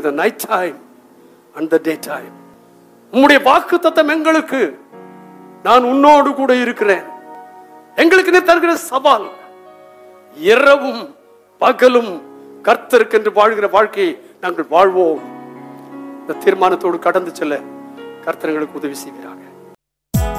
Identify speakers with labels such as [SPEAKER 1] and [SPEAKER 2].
[SPEAKER 1] the night time and the day time. உம்முடைய வாக்குத்தத்தம் எங்களுக்கு, நான் உன்னோடு கூட இருக்கிறேன். எங்களுக்கு நீ தருகிற சவால், இரவும் பகலும் கர்த்தருக்கென்று வாழ்கிற வாழ்க்கையை நாங்கள் வாழ்வோம். இந்த தீர்மானத்தோடு கடந்து செல்ல கர்த்தர் எங்களுக்கு உதவி செய்கிறாங்க.